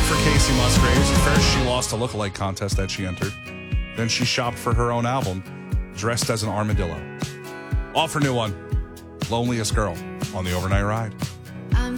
for Casey Musgraves. First, she lost a lookalike contest that she entered. Then she shopped for her own album, dressed as an armadillo. Off her new one, Loneliest Girl, on the Overnight Ride.